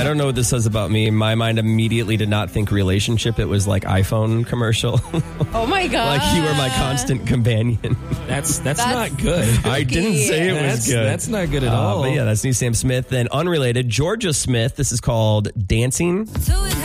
don't know what this says about me. My mind immediately did not think relationship. It was like iPhone commercial. Oh my God. Like you were my constant companion. That's not good. I didn't say it was good. That's not good at all. But yeah, that's new Sam Smith. Then unrelated, Georgia Smith. This is called Dancing.